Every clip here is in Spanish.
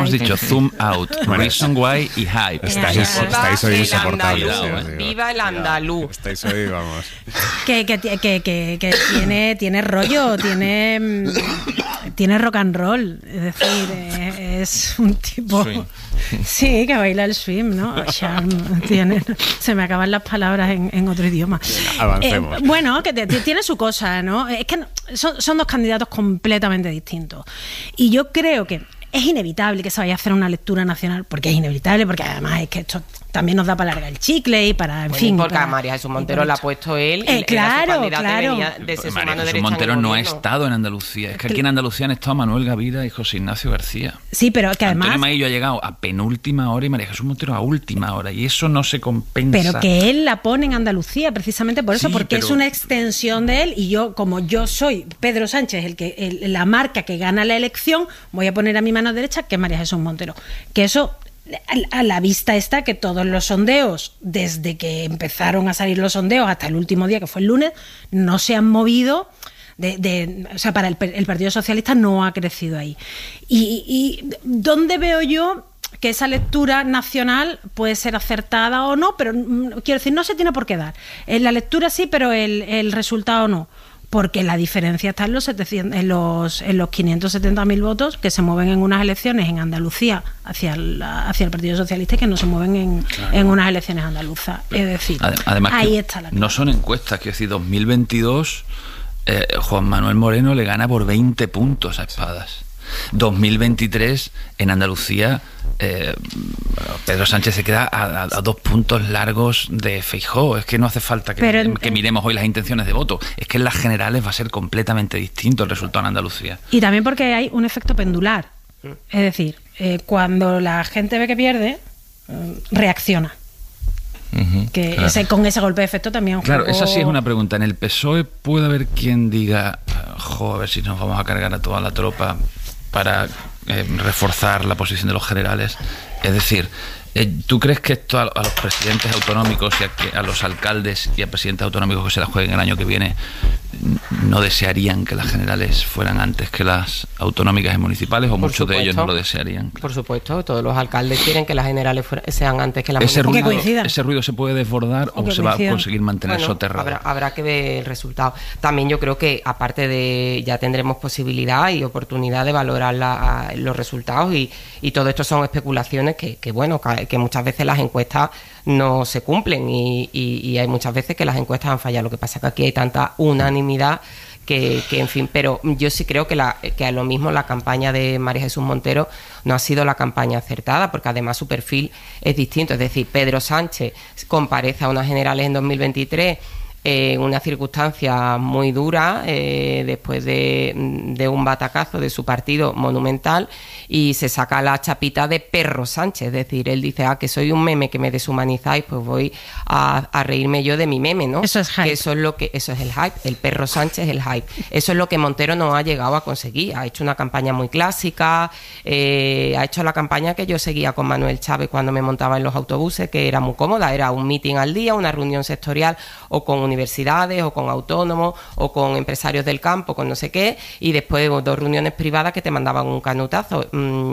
Hemos dicho zoom out, reason why y hype. Estáis hoy insoportables. Viva el andaluz. Estáis hoy, vamos. Que tiene rollo, tiene rock and roll. Es decir, es un tipo... Sí, que baila el swing, ¿no? Se me acaban las palabras en otro idioma. Avancemos. Bueno, que tiene su cosa, ¿no? Es que son dos candidatos completamente distintos. Y yo creo que es inevitable que se vaya a hacer una lectura nacional, porque es inevitable, porque además es que esto también nos da para largar el chicle y para, en fin... Porque para, a María Jesús Montero la ha puesto él, claro. María Jesús Montero no ha estado en Andalucía. Es que aquí en Andalucía han estado Manuel Gavira y José Ignacio García. Sí, pero que además... Antonio Maillo ha llegado a penúltima hora y María Jesús Montero a última hora, y eso no se compensa. Pero que él la pone en Andalucía precisamente por eso, sí, porque es una extensión de él, y yo, como yo soy Pedro Sánchez, la marca que gana la elección, voy a poner a mi mano derecha, que es María Jesús Montero. Que eso... A la vista está que todos los sondeos, desde que empezaron a salir los sondeos hasta el último día, que fue el lunes, no se han movido. O sea, para el Partido Socialista no ha crecido ahí. Y ¿dónde veo yo que esa lectura nacional puede ser acertada o no? Pero quiero decir, no se tiene por qué dar. En la lectura sí, pero el resultado no. Porque la diferencia está en los 570.000 votos que se mueven en unas elecciones en Andalucía hacia el Partido Socialista y que no se mueven en unas elecciones andaluzas. Es decir, además, ahí está la no son encuestas, quiero decir, 2022 Juan Manuel Moreno le gana por 20 puntos a Espadas. 2023 en Andalucía Pedro Sánchez se queda a 2 puntos largos de Feijóo. Es que no hace falta que miremos hoy las intenciones de voto, es que en las generales va a ser completamente distinto el resultado en Andalucía. Y también porque hay un efecto pendular, es decir, cuando la gente ve que pierde, reacciona. Claro. Con ese golpe de efecto también claro, esa sí es una pregunta. En el PSOE puede haber quien diga a ver si nos vamos a cargar a toda la tropa para reforzar la posición de los generales. Es decir, ¿tú crees que esto a los presidentes autonómicos y a los alcaldes y a presidentes autonómicos que se la jueguen el año que viene no desearían que las generales fueran antes que las autonómicas y municipales, o muchos de ellos no lo desearían? Por supuesto, todos los alcaldes quieren que las generales sean antes que las municipales. ¿Ese ruido se puede desbordar o se va a conseguir mantener soterrado? Habrá que ver el resultado. También yo creo que, aparte de, ya tendremos posibilidad y oportunidad de valorar los resultados, y todo esto son especulaciones que muchas veces las encuestas no se cumplen, y hay muchas veces que las encuestas han fallado. Lo que pasa es que aquí hay tanta unanimidad que en fin, pero yo sí creo que a lo mismo la campaña de María Jesús Montero no ha sido la campaña acertada, porque además su perfil es distinto. Es decir, Pedro Sánchez comparece a unas generales en 2023 una circunstancia muy dura, después de un batacazo de su partido monumental, y se saca la chapita de Perro Sánchez. Es decir, él dice, que soy un meme, que me deshumanizáis, pues voy a reírme yo de mi meme, ¿no? Eso es hype. Eso es el hype, el Perro Sánchez es el hype. Eso es lo que Montero no ha llegado a conseguir. Ha hecho una campaña muy clásica, ha hecho la campaña que yo seguía con Manuel Chávez cuando me montaba en los autobuses, que era muy cómoda, era un meeting al día, una reunión sectorial, o con universidades, o con autónomos, o con empresarios del campo, con no sé qué, y después 2 reuniones privadas que te mandaban un canutazo.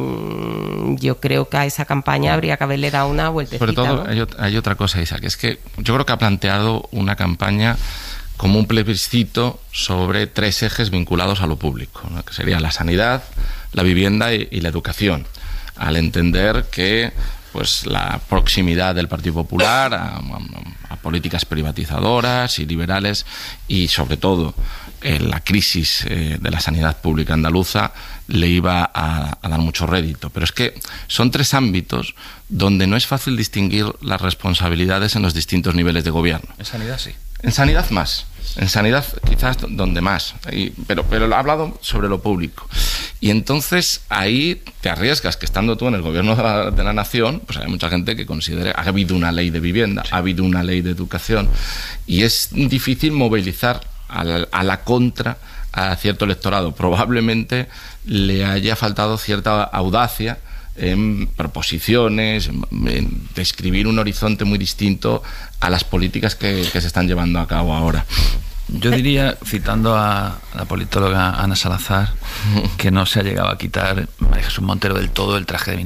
Yo creo que a esa campaña habría que haberle dado una vueltecita. Sobre todo, ¿no? hay otra cosa, Isa, que es que yo creo que ha planteado una campaña como un plebiscito sobre 3 ejes vinculados a lo público, ¿no? Que sería la sanidad, la vivienda y la educación, al entender que pues la proximidad del Partido Popular a políticas privatizadoras y liberales, y sobre todo la crisis de la sanidad pública andaluza, le iba a dar mucho rédito. Pero es que son 3 ámbitos donde no es fácil distinguir las responsabilidades en los distintos niveles de gobierno. En sanidad sí. En sanidad más. En sanidad quizás donde más. Pero ha hablado sobre lo público. Y entonces ahí te arriesgas que, estando tú en el gobierno de la nación, pues hay mucha gente que considera, ha habido una ley de vivienda, ha habido una ley de educación, y es difícil movilizar a la contra a cierto electorado. Probablemente le haya faltado cierta audacia en proposiciones, en describir un horizonte muy distinto a las políticas que se están llevando a cabo ahora. Yo diría, citando a la politóloga Ana Salazar, que no se ha llegado a quitar María Jesús Montero del todo el traje de